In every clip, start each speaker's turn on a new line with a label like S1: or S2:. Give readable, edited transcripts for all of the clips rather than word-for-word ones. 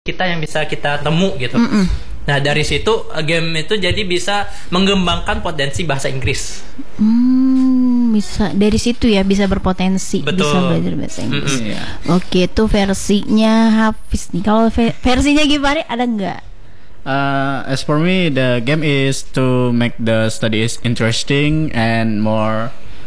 S1: kita yang bisa kita temu gitu. Nah dari situ game itu jadi bisa mengembangkan potensi bahasa Inggris.
S2: Bisa dari situ ya, bisa berpotensi.
S1: Betul.
S2: Bisa belajar bahasa Inggris. Oke, itu versinya Hafiz nih. Kalau versinya gimana, ada nggak?
S3: As for me, the game is to make the studies interesting and more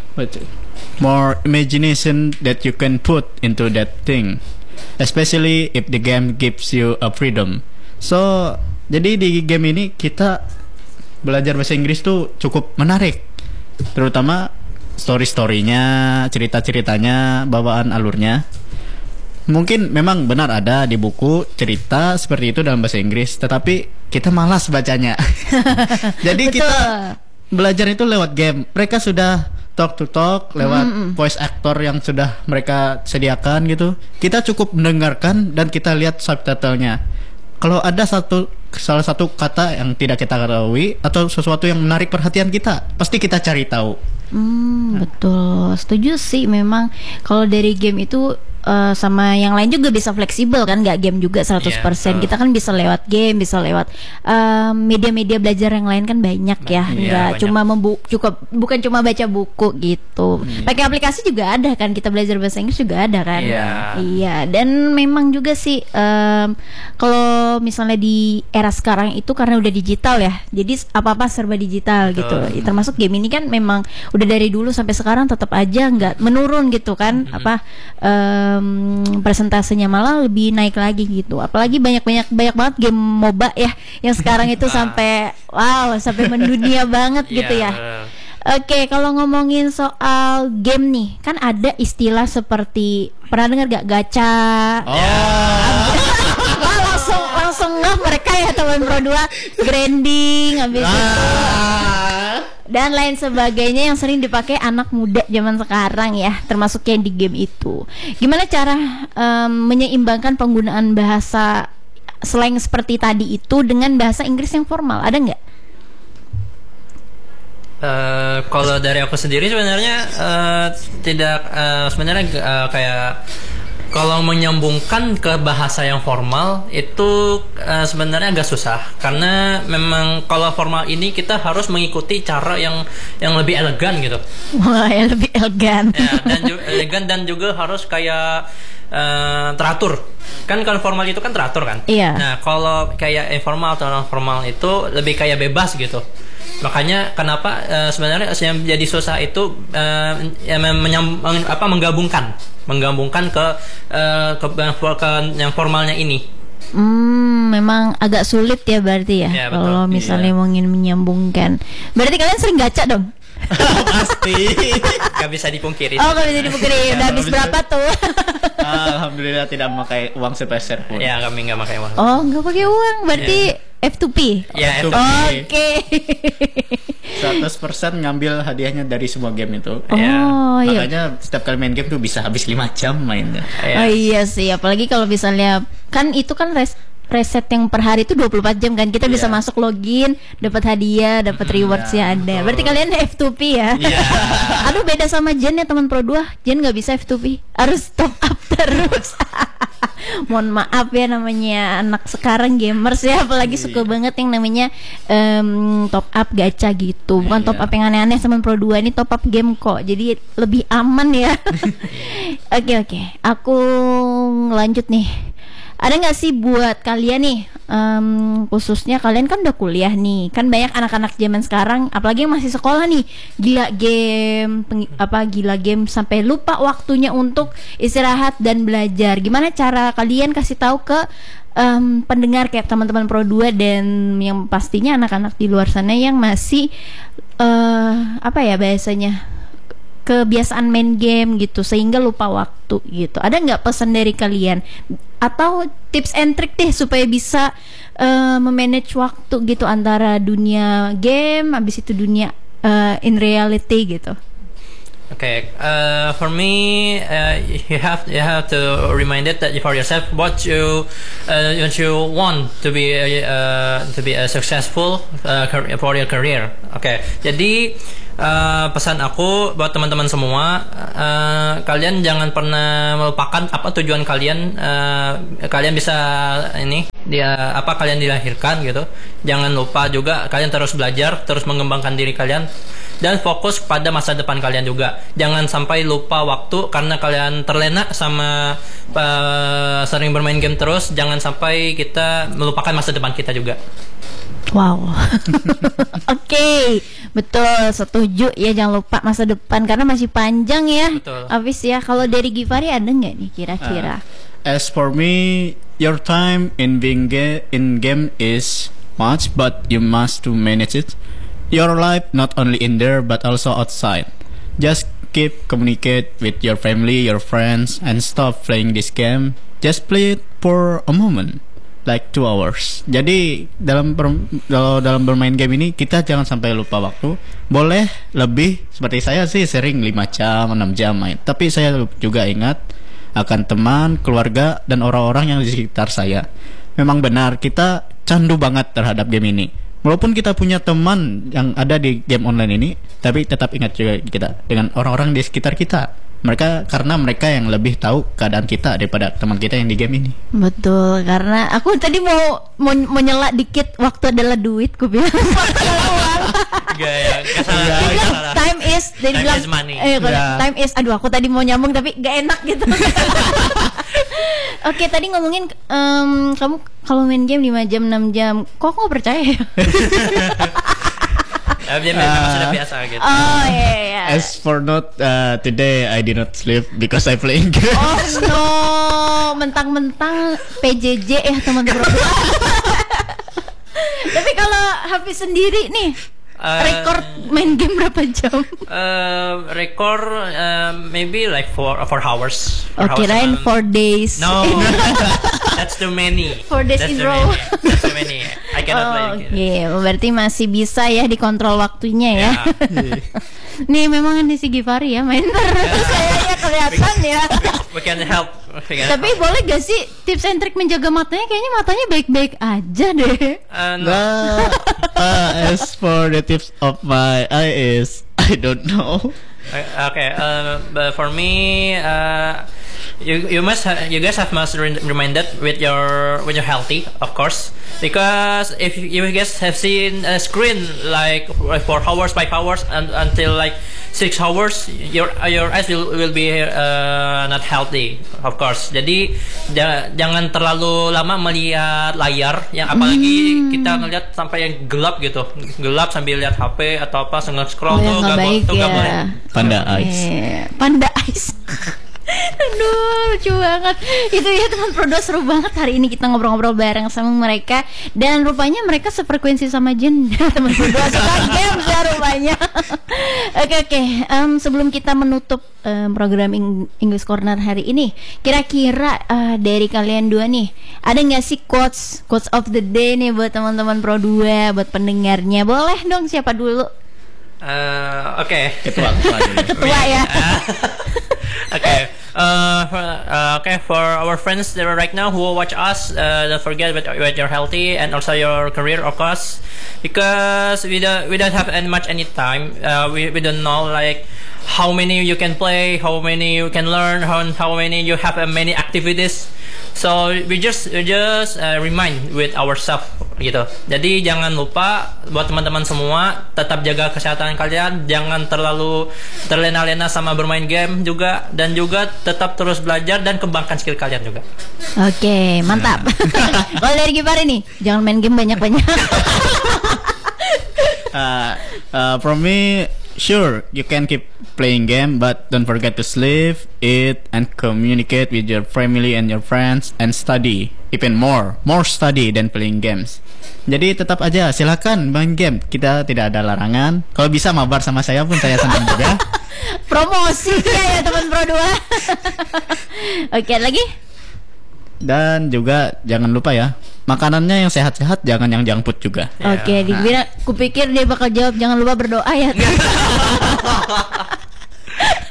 S3: imagination that you can put into that thing, especially if the game gives you a freedom. So, jadi di game ini kita belajar bahasa Inggris tuh cukup menarik, terutama story-storynya, cerita-ceritanya, bawaan alurnya. Mungkin memang benar ada di buku cerita seperti itu dalam bahasa Inggris, tetapi kita malas bacanya. Jadi kita belajar itu lewat game. Mereka sudah talk to talk lewat voice actor yang sudah mereka sediakan gitu. Kita cukup mendengarkan dan kita lihat subtitlenya. Kalau ada salah satu kata yang tidak kita ketahui atau sesuatu yang menarik perhatian kita, pasti kita cari tahu.
S2: Betul, setuju sih. Memang kalau dari game itu sama yang lain juga bisa fleksibel kan, nggak game juga 100%. Kita kan bisa lewat game, bisa lewat media-media belajar yang lain kan banyak ya. Nggak cuma bukan cuma baca buku gitu. Pakai aplikasi juga ada kan, kita belajar bahasa Inggris juga ada kan. Iya, dan memang juga sih kalau misalnya di era sekarang itu karena udah digital ya, jadi apa-apa serba digital gitu. Termasuk game ini kan memang udah dari dulu sampai sekarang tetap aja nggak menurun gitu kan. Presentasenya malah lebih naik lagi gitu. Apalagi banyak banget game MOBA ya yang sekarang itu sampai mendunia banget gitu ya. Oke, kalau ngomongin soal game nih, kan ada istilah seperti, pernah dengar gak, gacha? Langsung mereka ya teman Pro 2, grinding habis itu dan lain sebagainya yang sering dipakai anak muda zaman sekarang ya, termasuk yang di game itu. Gimana cara menyeimbangkan penggunaan bahasa slang seperti tadi itu dengan bahasa Inggris yang formal? Ada nggak?
S1: Kalau dari aku sendiri sebenarnya tidak sebenarnya kayak kalau menyambungkan ke bahasa yang formal itu sebenarnya agak susah, karena memang kalau formal ini kita harus mengikuti cara yang lebih elegan gitu.
S2: Wah, yang lebih elegan.
S1: Ya, elegan dan juga harus kayak teratur. Kan kalau formal itu kan teratur kan.
S2: Iya.
S1: Nah, kalau kayak informal atau non formal itu lebih kayak bebas gitu. Makanya kenapa sebenarnya yang jadi susah itu menggabungkan ke yang formalnya ini.
S2: Memang agak sulit ya berarti ya, kalau misalnya mau ingin menyambungkan. Berarti kalian sering gacha dong?
S1: Pasti. Gak bisa dipungkiri.
S2: Gak bisa dipungkiri. Udah habis berapa tuh?
S3: Alhamdulillah tidak memakai uang sepeser pun.
S1: Ya, kami gak pakai uang.
S2: Gak pakai uang. Berarti F2P.
S1: Ya,
S3: F2P.
S2: Oke.
S3: 100% ngambil hadiahnya dari semua game itu.
S2: Makanya
S3: setiap kali main game tuh bisa habis 5 jam mainnya.
S2: Iya sih, apalagi kalau misalnya kan itu kan reset yang per hari itu 24 jam kan. Kita bisa masuk login, dapat hadiah, dapat rewards-nya ada. Berarti kalian F2P ya. Aduh, beda sama Jen ya teman Pro 2. Jen nggak bisa F2P, harus top up terus. Mohon maaf ya, namanya anak sekarang gamers ya, apalagi suka banget yang namanya top up gacha gitu. Bukan top up yang aneh-aneh teman Pro 2, ini top up game kok. Jadi lebih aman ya. Oke, aku lanjut nih. Ada nggak sih buat kalian nih, khususnya kalian kan udah kuliah nih, kan banyak anak-anak zaman sekarang, apalagi yang masih sekolah nih, gila game sampai lupa waktunya untuk istirahat dan belajar. Gimana cara kalian kasih tahu ke pendengar kayak teman-teman Pro 2 dan yang pastinya anak-anak di luar sana yang masih bahasanya kebiasaan main game gitu sehingga lupa waktu gitu. Ada nggak pesan dari kalian atau tips and trick deh supaya bisa memanage waktu gitu antara dunia game habis itu dunia in reality gitu?
S1: Okay, for me, you have to remind it that for yourself what you want to be a successful for your career. Okay, jadi pesan aku buat teman-teman semua, kalian jangan pernah melupakan apa tujuan kalian. Kalian bisa apa kalian dilahirkan gitu. Jangan lupa juga kalian terus belajar, terus mengembangkan diri kalian. Dan fokus pada masa depan kalian juga. Jangan sampai lupa waktu karena kalian terlena sama sering bermain game terus. Jangan sampai kita melupakan masa depan kita juga.
S2: Wow. Oke, betul, setuju ya, jangan lupa masa depan karena masih panjang ya.
S1: Betul.
S2: Habis ya, kalau dari Givari ada nggak nih kira-kira?
S3: As for me, your time in game is much, but you must to manage it. Your life not only in there but also outside. Just keep communicate with your family, your friends, and stop playing this game. Just play it for a moment, like 2 hours. Jadi dalam bermain game ini kita jangan sampai lupa waktu. Boleh lebih, seperti saya sih sering 5 jam, 6 jam main. Tapi saya juga ingat akan teman, keluarga, dan orang-orang yang di sekitar saya. Memang benar kita candu banget terhadap game ini. Walaupun kita punya teman yang ada di game online ini, tapi tetap ingat juga kita dengan orang-orang di sekitar kita. Karena mereka yang lebih tahu keadaan kita daripada teman kita yang di game ini.
S2: Betul, karena aku tadi mau nyela dikit, waktu adalah duit, ku bilang. Time is, dia bilang
S1: is money.
S2: Time is, aduh aku tadi mau nyambung tapi gak enak gitu. Oke, tadi ngomongin kamu kalau main game 5 jam 6 jam, kok aku gak percaya ya?
S1: Dia memang sudah biasa gitu.
S2: Oh iya.
S3: As for today I did not sleep because I playing game.
S2: Oh no, mentang-mentang PJJ ya teman-teman. Tapi kalau Hafiz sendiri nih, rekor main game berapa jam?
S1: Rekor maybe like 4 hours.
S2: Kirain 4 days.
S1: No, that's too many.
S2: 4 days in row.
S1: That's too many. I cannot play.
S2: Oke, berarti masih bisa ya dikontrol waktunya ya. Nih memang ini si Givari ya main terus kayaknya kelihatan ya.
S1: We can help.
S2: Tapi boleh gak sih tips and trick menjaga matanya? Kayaknya matanya baik-baik aja deh.
S1: No.
S3: As for the tips of my eye is I don't know.
S1: Okay, but for me, you guys must reminded with your healthy, of course, because if you guys have seen a screen like 4 hours, 5 hours, and until like 6 hours, your eyes will be not healthy, of course. Jadi jangan terlalu lama melihat layar, yang apalagi kita ngeliat sampai yang gelap sambil lihat HP atau apa, scroll tuh
S2: gak
S1: boleh.
S3: Panda Eyes.
S2: Panda Eyes. Aduh, lucu banget. Itu ya teman Prodo, seru banget hari ini kita ngobrol-ngobrol bareng sama mereka. Dan rupanya mereka sefrekuensi sama Jen. Teman Prodo suka games ya rupanya. Oke. Sebelum kita menutup program English Corner hari ini, kira-kira dari kalian dua nih, ada nggak sih quotes of the day nih buat teman-teman Pro 2, buat pendengarnya? Boleh dong, siapa dulu?
S1: Okay.
S3: Ketua
S2: ya.
S1: Okay. For our friends that are right now who watch us, don't forget with your healthy and also your career, of course, because we don't have any time. We don't know like how many you can play, how many you can learn, how many you have many activities. So we just remind with ourselves gitu. Jadi jangan lupa buat teman-teman semua, tetap jaga kesehatan kalian, jangan terlalu terlena-lena sama bermain game juga, dan juga tetap terus belajar dan kembangkan skill kalian juga.
S2: Oke, mantap. Kalau dari Givari nih, jangan main game banyak-banyak.
S3: From me, sure, you can keep playing game, but don't forget to sleep, eat, and communicate with your family and your friends, and study. Even more study than playing games. Jadi tetap aja silakan main game. Kita tidak ada larangan. Kalau bisa mabar sama saya pun saya senang juga.
S2: Promosi ya teman Pro 2. Oke, lagi?
S3: Dan juga jangan lupa ya, makanannya yang sehat-sehat, jangan yang junk food juga.
S2: Oke, kupikir dia bakal jawab jangan lupa berdoa ya.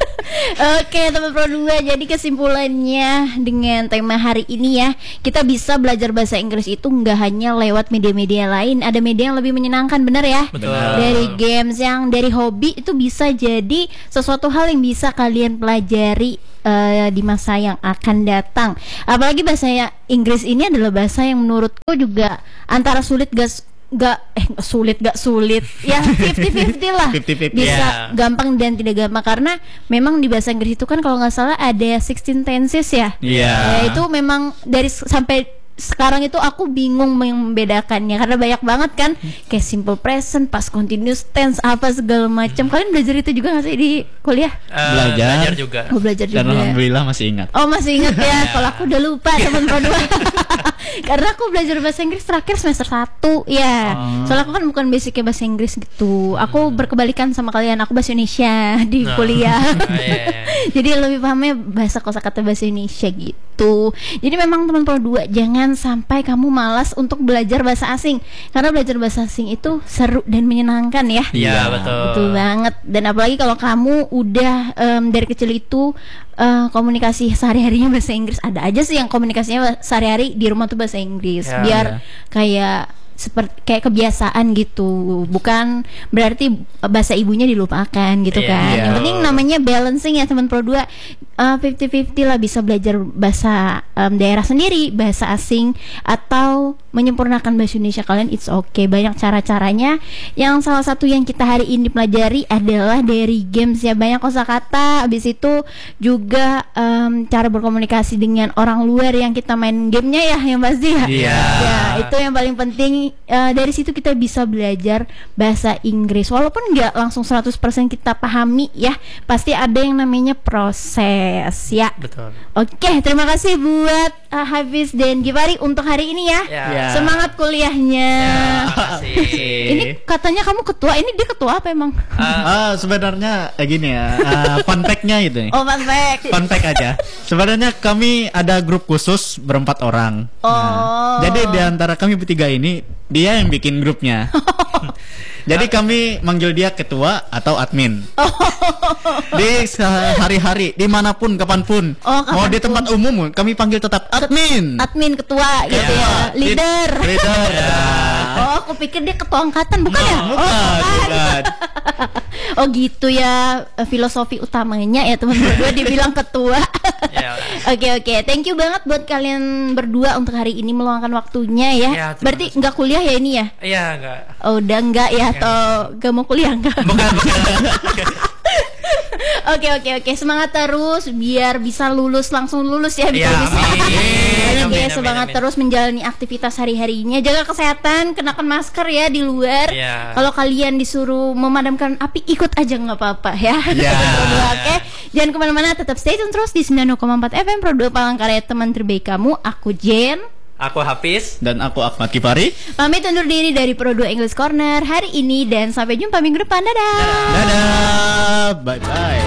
S2: Oke teman Pro 2, jadi kesimpulannya dengan tema hari ini ya, kita bisa belajar bahasa Inggris itu nggak hanya lewat media-media lain, ada media yang lebih menyenangkan, benar ya?
S1: Betul.
S2: Dari games, yang dari hobi itu bisa jadi sesuatu hal yang bisa kalian pelajari di masa yang akan datang. Apalagi bahasa Inggris ini adalah bahasa yang menurutku juga antara sulit gak sulit ya 50-50 lah
S3: 50-50.
S2: bisa gampang dan tidak gampang, karena memang di bahasa Inggris itu kan kalau nggak salah ada 16 tenses ya.
S3: Iya.
S2: Itu memang dari sampai sekarang itu aku bingung membedakannya karena banyak banget kan, kayak simple present, past continuous tense, apa segala macam. Kalian belajar itu juga nggak sih di kuliah?
S1: Belajar juga.
S2: Oh, belajar juga.
S3: Dan alhamdulillah masih ingat.
S2: Oh, masih ingat ya. Kalau aku udah lupa teman Pro 2. Karena aku belajar bahasa Inggris terakhir semester 1 ya. Soalnya aku kan bukan basicnya bahasa Inggris gitu. Aku berkebalikan sama kalian. Aku bahasa Indonesia di kuliah. Jadi lebih pahamnya bahasa kosakata bahasa Indonesia gitu. Jadi memang teman Pro 2, jangan sampai kamu malas untuk belajar bahasa asing. Karena belajar bahasa asing itu seru dan menyenangkan ya.
S1: Iya, betul.
S2: Betul banget. Dan apalagi kalau kamu udah dari kecil itu komunikasi sehari-harinya bahasa Inggris. Ada aja sih yang komunikasinya sehari-hari di rumah tuh bahasa Inggris,
S1: Ya,
S2: biar kayak seperti kayak kebiasaan gitu, bukan berarti bahasa ibunya dilupakan gitu
S1: Iya.
S2: kan.
S3: Iya.
S2: Yang penting namanya balancing ya teman Pro 2. 50-50 lah, bisa belajar bahasa daerah sendiri, bahasa asing, atau menyempurnakan bahasa Indonesia kalian, it's okay. Banyak cara-caranya. Yang salah satu yang kita hari ini pelajari adalah dari games ya, banyak kosakata. Habis itu juga cara berkomunikasi dengan orang luar yang kita main gamenya ya, yang pasti ya.
S3: Iya.
S2: Ya, itu yang paling penting. Dari situ kita bisa belajar bahasa Inggris. Walaupun nggak langsung 100% kita pahami ya, pasti ada yang namanya proses ya.
S1: Betul.
S2: Oke, terima kasih buat Hafiz dan Gifari untuk hari ini ya.
S3: Ya.
S2: Semangat kuliahnya.
S1: Makasih.
S2: Ini katanya kamu ketua, ini dia ketua apa emang?
S3: Sebenarnya gini ya, fun fact-nya itu nih.
S2: Oh, fun fact.
S3: Fun fact aja. Sebenarnya kami ada grup khusus berempat orang.
S2: Oh.
S3: Jadi di antara kami bertiga ini, dia yang bikin grupnya. Jadi kami manggil dia ketua atau admin. Di sehari-hari, dimanapun, kapanpun. Mau di tempat umum, kami panggil tetap admin.
S2: Admin, ketua gitu ya. Leader.
S3: Leader.
S2: Oh, aku pikir dia ketua angkatan, bukan ya?
S3: Bukan.
S2: Oh gitu ya, filosofi utamanya ya teman-teman berdua dibilang ketua.
S1: Ya.
S2: Oke, thank you banget buat kalian berdua untuk hari ini meluangkan waktunya ya.
S1: Ya, terima
S2: Berarti
S1: kasih.
S2: nggak kuliah ya ini ya?
S1: Iya, enggak.
S2: Oh, udah enggak ya, atau gak mau kuliah enggak?
S1: Bukan.
S2: Oke, semangat terus biar bisa langsung lulus ya,
S1: Iya,
S2: bisa.
S1: amin.
S2: Dia
S1: Amin,
S2: semangat
S1: amin.
S2: terus menjalani aktivitas hari-harinya. Jaga kesehatan, kenakan masker ya di luar.
S1: Iya.
S2: Kalau kalian disuruh memadamkan api, ikut aja nggak apa-apa ya.
S3: Iya.
S2: Oke, jangan kemana-mana, tetap stay tune terus di 90,4 FM Pro 2 Palangkaraya, teman terbaik kamu. Aku Jen.
S1: Aku Hafiz.
S3: Dan aku Ahmad Kifari.
S2: Pamit undur diri dari Pro 2 English Corner hari ini, dan sampai jumpa minggu depan. Dadah.
S3: Dadah. Bye-bye.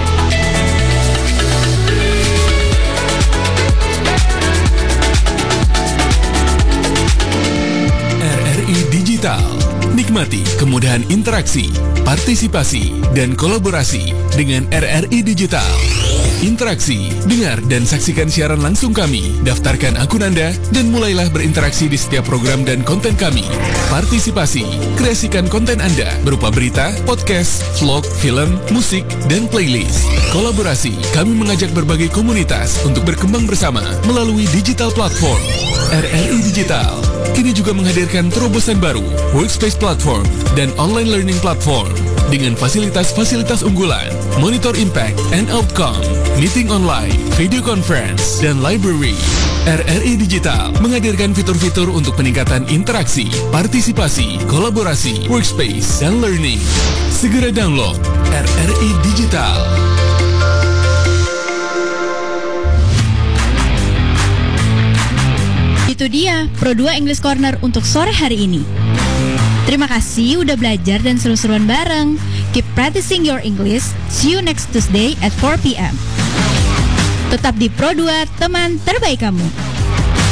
S4: RRI Digital. Nikmati kemudahan interaksi, partisipasi, dan kolaborasi dengan RRI Digital. Interaksi, dengar dan saksikan siaran langsung kami. Daftarkan akun Anda dan mulailah berinteraksi di setiap program dan konten kami. Partisipasi, kreasikan konten Anda berupa berita, podcast, vlog, film, musik, dan playlist. Kolaborasi, kami mengajak berbagai komunitas untuk berkembang bersama melalui digital platform. RRI Digital kini juga menghadirkan terobosan baru, workspace platform, dan online learning platform dengan fasilitas-fasilitas unggulan, monitor impact and outcome, meeting online, video conference, dan library. RRI Digital menghadirkan fitur-fitur untuk peningkatan interaksi, partisipasi, kolaborasi, workspace, dan learning. Segera download RRI Digital.
S5: Itu dia Pro 2 English Corner untuk sore hari ini. Terima kasih udah belajar dan seru-seruan bareng. Keep practicing your English. See you next Tuesday at 4 p.m. Tetap di Pro 2, teman terbaik kamu.